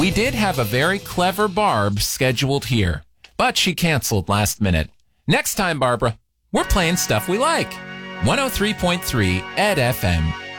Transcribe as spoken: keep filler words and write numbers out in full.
We did have a very clever Barb scheduled here, but she canceled last minute. Next time, Barbara, we're playing stuff we like. one oh three point three Ed F M.